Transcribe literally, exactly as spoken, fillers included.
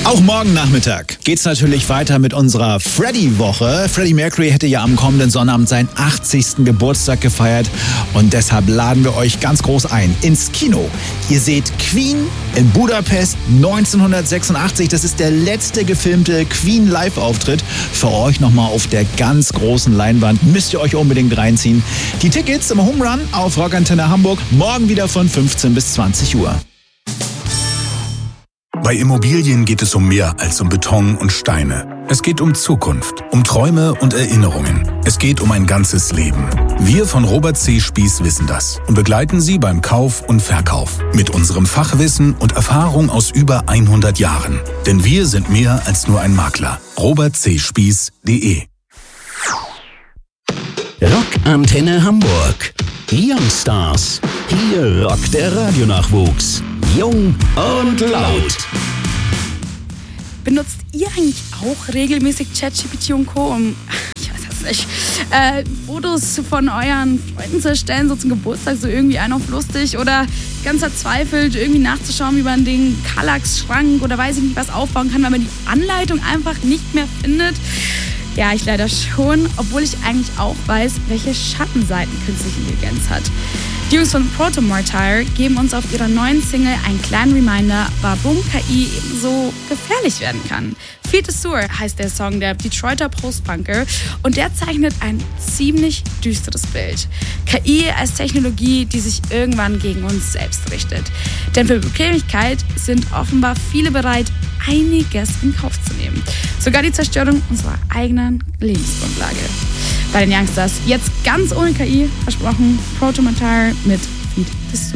Auch morgen Nachmittag geht's natürlich weiter mit unserer Freddie-Woche. Freddie Mercury hätte ja am kommenden Sonnabend seinen achtzigsten Geburtstag gefeiert und deshalb laden wir euch ganz groß ein ins Kino. Ihr seht Queen in Budapest neunzehnhundertsechsundachtzig. Das ist der letzte gefilmte Queen-Live-Auftritt. Für euch nochmal auf der ganz großen Leinwand. Müsst ihr euch unbedingt reinziehen. Die Tickets im Home Run auf Rockantenne Hamburg. Morgen wieder von fünfzehn bis zwanzig Uhr. Bei Immobilien geht es um mehr als um Beton und Steine. Es geht um Zukunft, um Träume und Erinnerungen. Es geht um ein ganzes Leben. Wir von Robert C. Spieß wissen das und begleiten Sie beim Kauf und Verkauf. Mit unserem Fachwissen und Erfahrung aus über hundert Jahren. Denn wir sind mehr als nur ein Makler. robert c spieß punkt de Rockantenne Hamburg. Youngstars. Hier rockt der Radionachwuchs. Jung und laut. Benutzt ihr eigentlich auch regelmäßig ChatGPT und Co., um, ich weiß das nicht, äh, Fotos von euren Freunden zu erstellen, so zum Geburtstag, so irgendwie einen auf lustig oder ganz verzweifelt irgendwie nachzuschauen, wie man den Kallax-Schrank oder weiß ich nicht was aufbauen kann, weil man die Anleitung einfach nicht mehr findet? Ja, ich leider schon, obwohl ich eigentlich auch weiß, welche Schattenseiten künstliche Intelligenz hat. Die Jungs von Proto Martyr geben uns auf ihrer neuen Single einen kleinen Reminder, warum K I so gefährlich werden kann. Feed the Sewer heißt der Song der Detroiter Post-Punker und der zeichnet ein ziemlich düsteres Bild. K I als Technologie, die sich irgendwann gegen uns selbst richtet. Denn für Bequemlichkeit sind offenbar viele bereit, einiges in Kauf zu nehmen. Sogar die Zerstörung unserer eigenen Lebensgrundlage. Bei den Youngstars jetzt ganz ohne K I, versprochen, Proto Martyr mit Feed the Sewer.